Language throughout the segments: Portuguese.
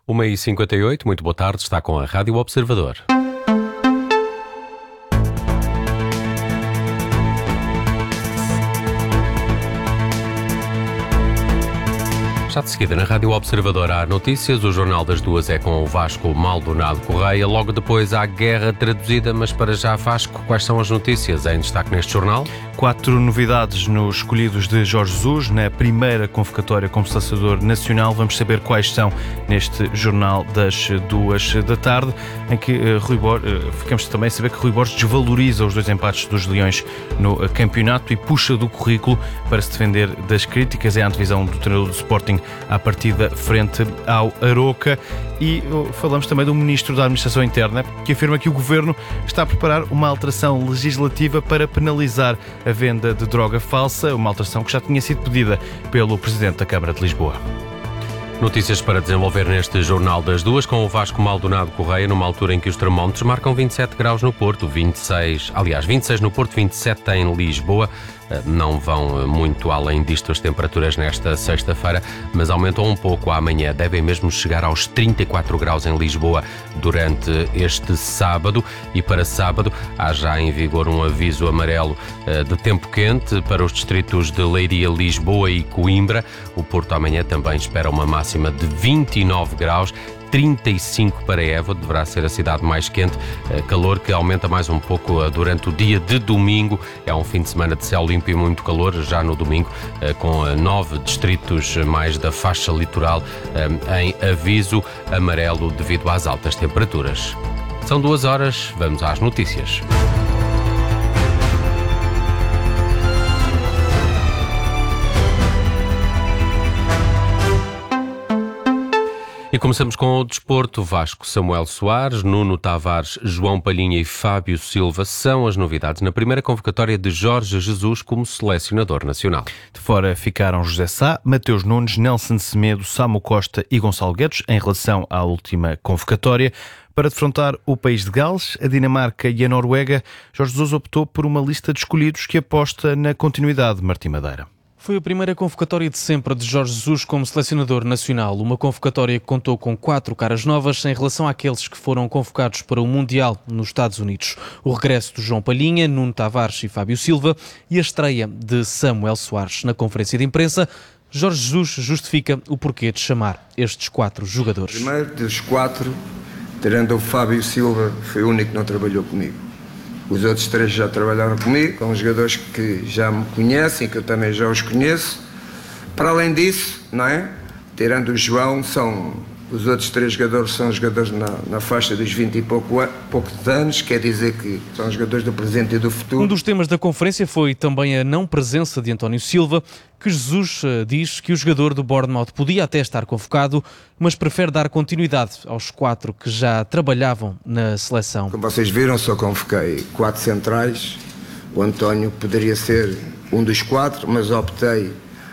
1h58, muito boa tarde, está com a Rádio Observador. Já de seguida, na Rádio Observador há notícias, o Jornal das Duas é com o Vasco Maldonado Correia, logo depois há Guerra Traduzida, mas para já, Vasco, quais são as notícias em destaque neste jornal? 4 novidades nos escolhidos de Jorge Jesus na primeira convocatória como selecionador nacional. Vamos saber quais são neste jornal das 2 da tarde, em que ficamos também a saber que Rui Borges desvaloriza os 2 empates dos Leões no campeonato e puxa do currículo para se defender das críticas. É a antevisão do treinador do Sporting à partida frente ao Aroca. E falamos também do Ministro da Administração Interna, que afirma que o Governo está a preparar uma alteração legislativa para penalizar a venda de droga falsa, uma alteração que já tinha sido pedida pelo Presidente da Câmara de Lisboa. Notícias para desenvolver neste Jornal das Duas com o Vasco Maldonado Correia, numa altura em que os termómetros marcam 27 graus no Porto, 26 no Porto, 27 em Lisboa. Não vão muito além disto as temperaturas nesta sexta-feira, mas aumentam um pouco amanhã. Devem mesmo chegar aos 34 graus em Lisboa durante este sábado. E para sábado há já em vigor um aviso amarelo de tempo quente para os distritos de Leiria, Lisboa e Coimbra. O Porto amanhã também espera uma máxima de 29 graus. 35 para Évora, deverá ser a cidade mais quente, calor que aumenta mais um pouco durante o dia de domingo. É um fim de semana de céu limpo e muito calor, já no domingo, com 9 distritos mais da faixa litoral em aviso amarelo devido às altas temperaturas. São 2 horas, vamos às notícias. E começamos com o desporto. Vasco, Samuel Soares, Nuno Tavares, João Palhinha e Fábio Silva são as novidades na primeira convocatória de Jorge Jesus como selecionador nacional. De fora ficaram José Sá, Mateus Nunes, Nelson Semedo, Samu Costa e Gonçalo Guedes em relação à última convocatória. Para defrontar o país de Gales, a Dinamarca e a Noruega, Jorge Jesus optou por uma lista de escolhidos que aposta na continuidade. Martim Madeira. Foi a primeira convocatória de sempre de Jorge Jesus como selecionador nacional. Uma convocatória que contou com 4 caras novas em relação àqueles que foram convocados para o Mundial nos Estados Unidos. O regresso de João Palhinha, Nuno Tavares e Fábio Silva e a estreia de Samuel Soares. Na conferência de imprensa, Jorge Jesus justifica o porquê de chamar estes 4 jogadores. Primeiro, dos 4, tirando o Fábio Silva, foi o único que não trabalhou comigo. Os outros 3 já trabalharam comigo, com jogadores que já me conhecem, que eu também já os conheço. Para além disso, não é? Tirando o João, os outros 3 jogadores são jogadores na faixa dos 20 e poucos anos, quer dizer que são jogadores do presente e do futuro. Um dos temas da conferência foi também a não presença de António Silva, que Jesus diz que o jogador do Bournemouth podia até estar convocado, mas prefere dar continuidade aos 4 que já trabalhavam na seleção. Como vocês viram, só convoquei 4 centrais. O António poderia ser um dos 4, mas optei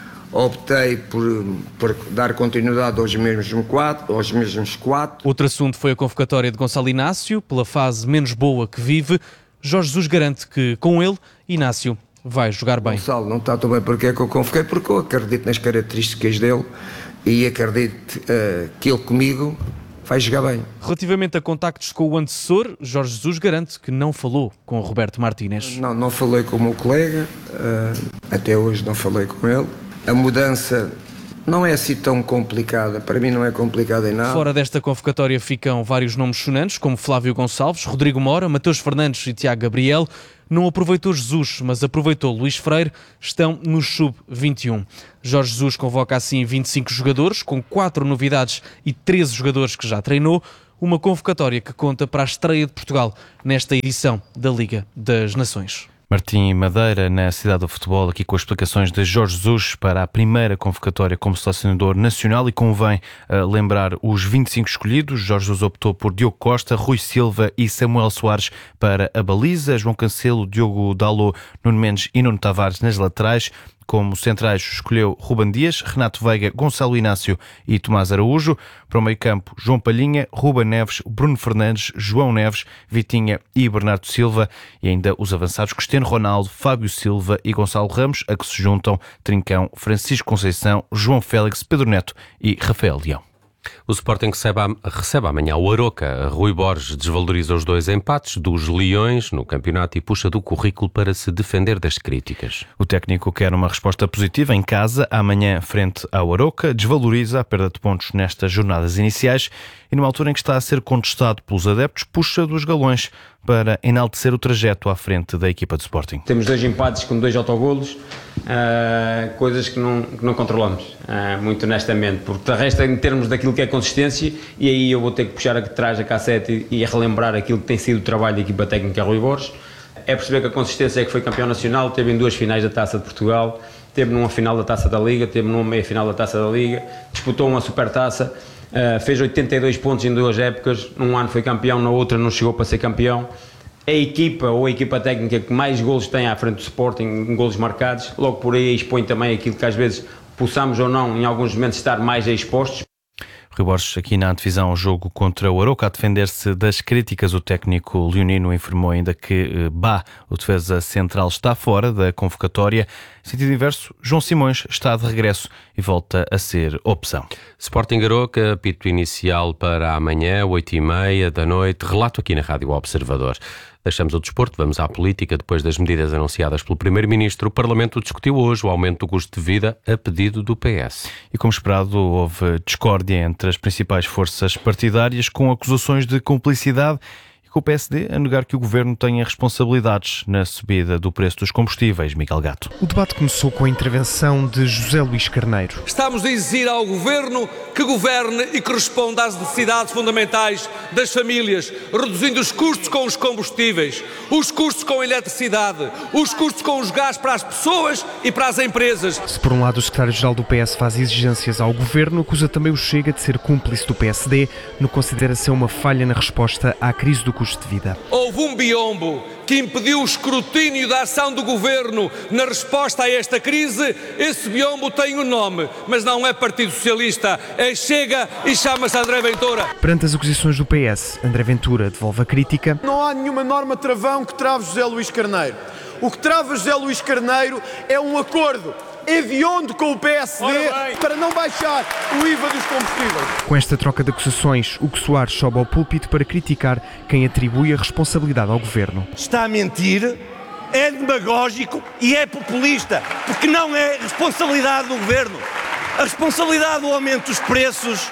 por dar continuidade aos mesmos 4. Outro assunto foi a convocatória de Gonçalo Inácio, pela fase menos boa que vive. Jorge Jesus garante que, com ele, Inácio vai jogar bem. Gonçalo não está tão bem porque é que eu convoquei, porque eu acredito nas características dele e acredito que ele comigo vai jogar bem. Relativamente a contactos com o antecessor, Jorge Jesus garante que não falou com o Roberto Martínez. Não falei com o meu colega, até hoje não falei com ele. A mudança não é assim tão complicada, para mim não é complicada em nada. Fora desta convocatória ficam vários nomes sonantes, como Flávio Gonçalves, Rodrigo Mora, Mateus Fernandes e Tiago Gabriel. Não aproveitou Jesus, mas aproveitou Luís Freire, estão no sub-21. Jorge Jesus convoca assim 25 jogadores, com 4 novidades e 13 jogadores que já treinou. Uma convocatória que conta para a estreia de Portugal nesta edição da Liga das Nações. Martim Madeira, na Cidade do Futebol, aqui com as explicações de Jorge Jesus para a primeira convocatória como selecionador nacional. E convém lembrar os 25 escolhidos. Jorge Jesus optou por Diogo Costa, Rui Silva e Samuel Soares para a baliza, João Cancelo, Diogo Dalot, Nuno Mendes e Nuno Tavares nas laterais. Como centrais escolheu Ruben Dias, Renato Veiga, Gonçalo Inácio e Tomás Araújo. Para o meio-campo, João Palhinha, Ruben Neves, Bruno Fernandes, João Neves, Vitinha e Bernardo Silva. E ainda os avançados Cristiano Ronaldo, Fábio Silva e Gonçalo Ramos, a que se juntam Trincão, Francisco Conceição, João Félix, Pedro Neto e Rafael Leão. O Sporting recebe amanhã o Aroca. Rui Borges desvaloriza os 2 empates dos Leões no campeonato e puxa do currículo para se defender das críticas. O técnico quer uma resposta positiva em casa, amanhã frente ao Aroca, desvaloriza a perda de pontos nestas jornadas iniciais e numa altura em que está a ser contestado pelos adeptos, puxa dos galões para enaltecer o trajeto à frente da equipa de Sporting. Temos 2 empates com 2 autogolos, coisas que não controlamos, muito honestamente, porque de resto em termos daquilo que é consistência, e aí eu vou ter que puxar atrás a cassete e relembrar aquilo que tem sido o trabalho da equipa técnica Rui Borges. É perceber que a consistência é que foi campeão nacional, teve em 2 finais da Taça de Portugal, teve numa final da Taça da Liga, teve numa meia final da Taça da Liga, disputou uma supertaça, fez 82 pontos em 2 épocas, num ano foi campeão, na outra não chegou para ser campeão. A equipa ou a equipa técnica que mais golos tem à frente do Sporting, em golos marcados, logo por aí expõe também aquilo que às vezes possamos ou não, em alguns momentos, estar mais expostos. Rui Borges, aqui na antevisão ao jogo contra o Aroca, a defender-se das críticas, o técnico leonino informou ainda que Bá, o defesa central, está fora da convocatória. Em sentido inverso, João Simões está de regresso e volta a ser opção. Sporting Aroca, apito inicial para amanhã, 8h30 da noite. Relato aqui na Rádio Observador. Deixamos o desporto, vamos à política. Depois das medidas anunciadas pelo Primeiro-Ministro, o Parlamento discutiu hoje o aumento do custo de vida a pedido do PS. E como esperado, houve discórdia entre as principais forças partidárias, com acusações de cumplicidade e com o PSD a negar que o Governo tenha responsabilidades na subida do preço dos combustíveis. Miguel Gato. O debate começou com a intervenção de José Luís Carneiro. Estamos a exigir ao Governo que governe e que responda às necessidades fundamentais das famílias, reduzindo os custos com os combustíveis, os custos com a eletricidade, os custos com os gás para as pessoas e para as empresas. Se por um lado o secretário-geral do PS faz exigências ao Governo, acusa também o Chega de ser cúmplice do PSD no que considera ser uma falha na resposta à crise do custo de vida. Houve um biombo que impediu o escrutínio da ação do Governo na resposta a esta crise. Esse biombo tem um nome, mas não é Partido Socialista, é Chega e chama-se André Ventura. Perante as acusações do PS, André Ventura devolve a crítica. Não há nenhuma norma travão que trave José Luís Carneiro. O que trava José Luís Carneiro é um acordo hediondo com o PSD para não baixar o IVA dos combustíveis. Com esta troca de acusações, Hugo Soares sobe ao púlpito para criticar quem atribui a responsabilidade ao Governo. Está a mentir, é demagógico e é populista, porque não é responsabilidade do Governo. A responsabilidade do aumento dos preços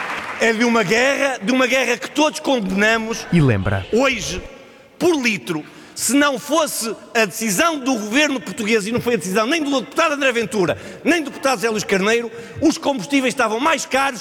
é de uma guerra que todos condenamos. E lembra. Hoje, por litro, se não fosse a decisão do Governo português, e não foi a decisão nem do deputado André Ventura, nem do deputado José Luís Carneiro, os combustíveis estavam mais caros,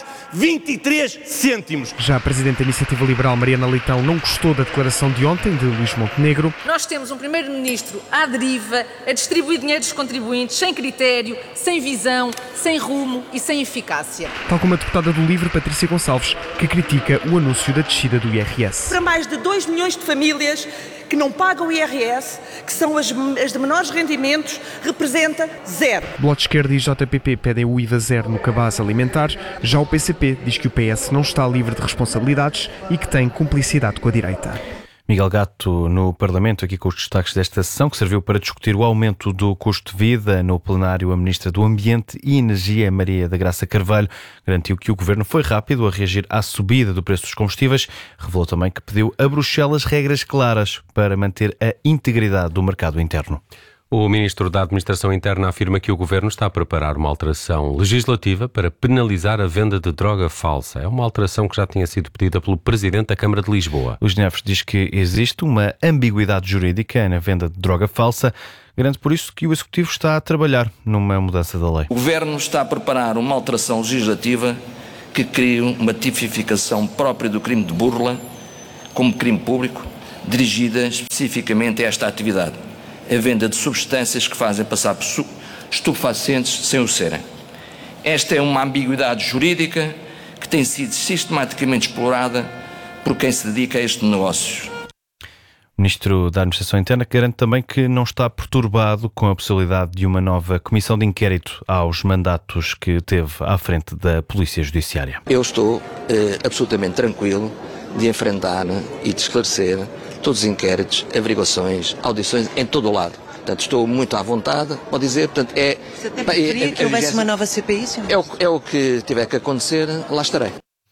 23 cêntimos. Já a Presidente da Iniciativa Liberal, Mariana Leitão, não gostou da declaração de ontem de Luís Montenegro. Nós temos um Primeiro-Ministro à deriva, a distribuir dinheiro dos contribuintes, sem critério, sem visão, sem rumo e sem eficácia. Tal como a deputada do LIVRE, Patrícia Gonçalves, que critica o anúncio da descida do IRS. Para mais de 2 milhões de famílias que não pagam o IRS, que são as de menores rendimentos, representa zero. Bloco de Esquerda e JPP pedem o IVA zero no cabaz alimentar. Já o PCP diz que o PS não está livre de responsabilidades e que tem cumplicidade com a direita. Miguel Gato no Parlamento, aqui com os destaques desta sessão, que serviu para discutir o aumento do custo de vida. No plenário, a Ministra do Ambiente e Energia, Maria da Graça Carvalho, garantiu que o Governo foi rápido a reagir à subida do preço dos combustíveis. Revelou também que pediu a Bruxelas regras claras para manter a integridade do mercado interno. O Ministro da Administração Interna afirma que o Governo está a preparar uma alteração legislativa para penalizar a venda de droga falsa. É uma alteração que já tinha sido pedida pelo Presidente da Câmara de Lisboa. Os Neves diz que existe uma ambiguidade jurídica na venda de droga falsa. Garante por isso que o Executivo está a trabalhar numa mudança da lei. O Governo está a preparar uma alteração legislativa que crie uma tipificação própria do crime de burla como crime público, dirigida especificamente a esta atividade. A venda de substâncias que fazem passar por estupefacientes sem o serem. Esta é uma ambiguidade jurídica que tem sido sistematicamente explorada por quem se dedica a este negócio. O Ministro da Administração Interna garante também que não está perturbado com a possibilidade de uma nova comissão de inquérito aos mandatos que teve à frente da Polícia Judiciária. Eu estou absolutamente tranquilo de enfrentar e de esclarecer todos os inquéritos, averiguações, audições em todo o lado. Portanto, estou muito à vontade, pode dizer, portanto, Você até preferia que houvesse uma nova CPI, senhor? É o que tiver que acontecer, lá estarei.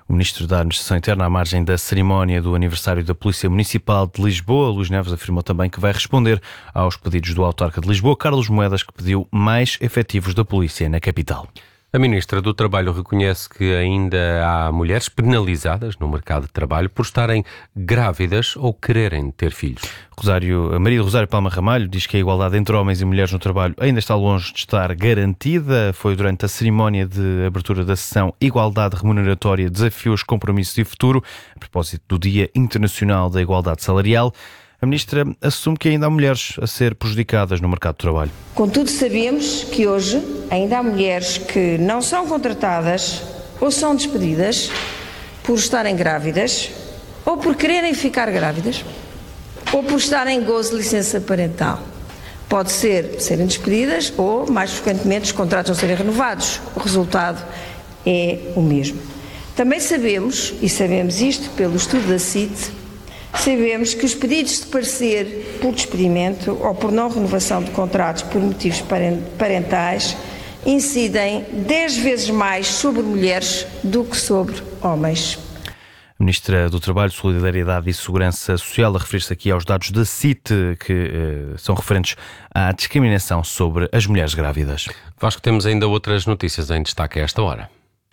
O Ministro da Administração Interna, à margem da cerimónia do aniversário da Polícia Municipal de Lisboa, Luís Neves, afirmou também que vai responder aos pedidos do autarca de Lisboa, Carlos Moedas, que pediu mais efetivos da polícia na capital. A Ministra do Trabalho reconhece que ainda há mulheres penalizadas no mercado de trabalho por estarem grávidas ou quererem ter filhos. Maria do Rosário Palma Ramalho diz que a igualdade entre homens e mulheres no trabalho ainda está longe de estar garantida. Foi durante a cerimónia de abertura da sessão Igualdade Remuneratória, Desafios, Compromissos e Futuro, a propósito do Dia Internacional da Igualdade Salarial. A Ministra assume que ainda há mulheres a ser prejudicadas no mercado de trabalho. Contudo, sabemos que hoje ainda há mulheres que não são contratadas ou são despedidas por estarem grávidas, ou por quererem ficar grávidas, ou por estarem em gozo de licença parental. Pode ser serem despedidas ou, mais frequentemente, os contratos não serem renovados. O resultado é o mesmo. Também sabemos, e sabemos isto pelo estudo da CIT, sabemos que os pedidos de parecer por despedimento ou por não renovação de contratos por motivos parentais incidem 10 vezes mais sobre mulheres do que sobre homens. A Ministra do Trabalho, Solidariedade e Segurança Social a referir-se aqui aos dados da CIT que são referentes à discriminação sobre as mulheres grávidas. Vasco, temos ainda outras notícias em destaque a esta hora.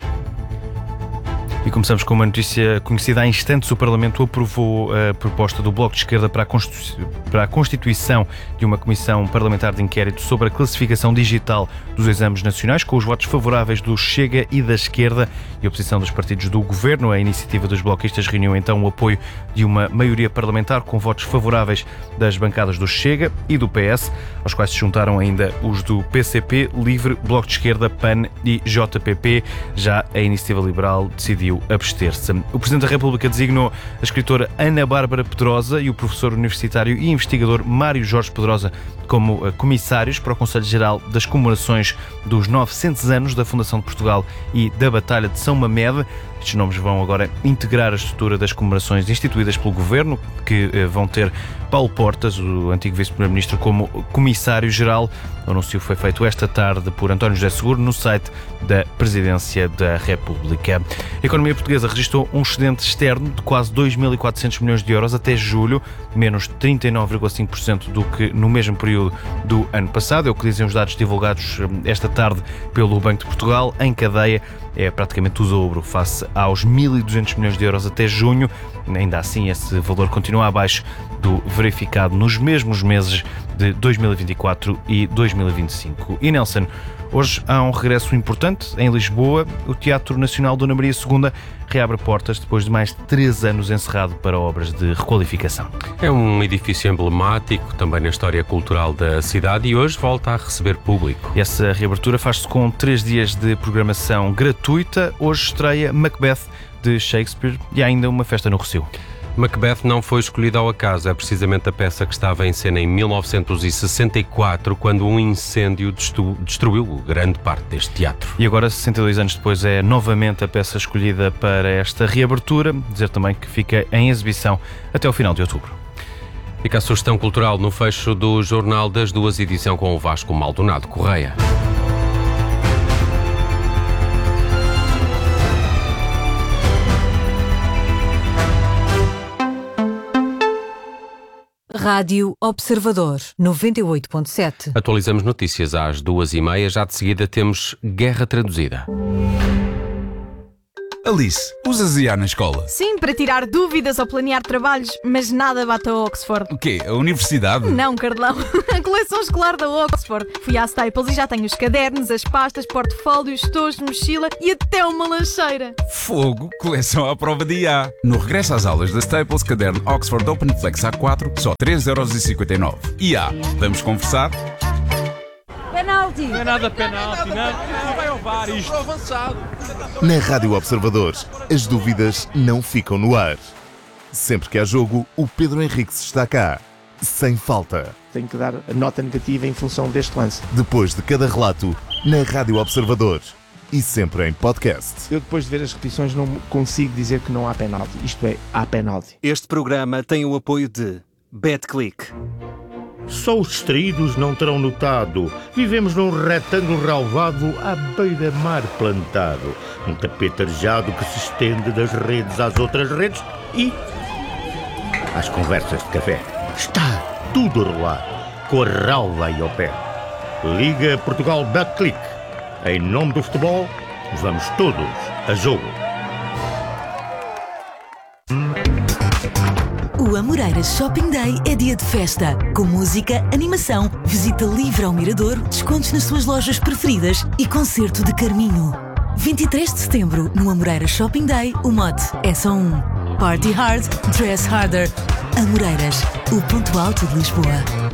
E começamos com uma notícia conhecida há instantes. O Parlamento aprovou a proposta do Bloco de Esquerda para a constituição de uma comissão parlamentar de inquérito sobre a classificação digital dos exames nacionais, com os votos favoráveis do Chega e da Esquerda e a oposição dos partidos do Governo. A iniciativa dos bloquistas reuniu então o apoio de uma maioria parlamentar com votos favoráveis das bancadas do Chega e do PS, aos quais se juntaram ainda os do PCP, Livre, Bloco de Esquerda, PAN e JPP. Já a Iniciativa Liberal decidiu abster-se. O Presidente da República designou a escritora Ana Bárbara Pedrosa e o professor universitário e investigador Mário Jorge Pedrosa como comissários para o Conselho Geral das Comemorações dos 900 anos da Fundação de Portugal e da Batalha de São Mamede. Estes nomes vão agora integrar a estrutura das comemorações instituídas pelo Governo, que vão ter Paulo Portas, o antigo Vice-Primeiro-Ministro, como Comissário-Geral. O anúncio foi feito esta tarde por António José Seguro no site da Presidência da República. A economia portuguesa registrou um excedente externo de quase 2.400 milhões de euros até julho, menos 39,5% do que no mesmo período do ano passado. É o que dizem os dados divulgados esta tarde pelo Banco de Portugal. Em cadeia é praticamente o dobro face aos 1.200 milhões de euros até junho. Ainda assim, esse valor continua abaixo do verificado nos mesmos meses de 2024 e 2025. E Nelson, hoje há um regresso importante em Lisboa. O Teatro Nacional Dona Maria II reabre portas depois de mais de 3 anos encerrado para obras de requalificação. É um edifício emblemático também na história cultural da cidade e hoje volta a receber público. Essa reabertura faz-se com 3 dias de programação gratuita. Hoje estreia Macbeth de Shakespeare e há ainda uma festa no Rossio. Macbeth não foi escolhida ao acaso, é precisamente a peça que estava em cena em 1964, quando um incêndio destruiu grande parte deste teatro. E agora, 62 anos depois, é novamente a peça escolhida para esta reabertura. Dizer também que fica em exibição até ao final de outubro. Fica a sugestão cultural no fecho do Jornal das Duas, edição com o Vasco Maldonado Correia. Rádio Observador 98.7. Atualizamos notícias às 2h30. Já de seguida temos Guerra Traduzida. Alice, usas IA na escola? Sim, para tirar dúvidas ou planear trabalhos, mas nada bate a Oxford. O quê? A universidade? Não, Carlão. A coleção escolar da Oxford. Fui à Staples e já tenho os cadernos, as pastas, portfólios, estojos, mochila e até uma lancheira. Fogo, coleção à prova de IA. No regresso às aulas da Staples, caderno Oxford Open Flex A4, só 3,59€. IA, vamos conversar? Penalti! Não é nada penalti, não vai ao VAR isto. Avançado. Na Rádio Observadores, as dúvidas não ficam no ar. Sempre que há jogo, o Pedro Henriques está cá. Sem falta. Tenho que dar a nota negativa em função deste lance. Depois de cada relato, na Rádio Observadores. E sempre em podcast. Eu depois de ver as repetições não consigo dizer que não há penalti. Isto é, há penalti. Este programa tem o apoio de BetClick. Só os distraídos não terão notado. Vivemos num retângulo relvado à beira-mar plantado. Um tapete arejado que se estende das redes às outras redes e às conversas de café. Está tudo a rolar, com a relva aí ao pé. Liga Portugal Betclic. Em nome do futebol, vamos todos a jogo. O Amoreiras Shopping Day é dia de festa, com música, animação, visita livre ao Mirador, descontos nas suas lojas preferidas e concerto de Carminho. 23 de setembro, no Amoreiras Shopping Day, o mote é só um. Party hard, dress harder. Amoreiras, o ponto alto de Lisboa.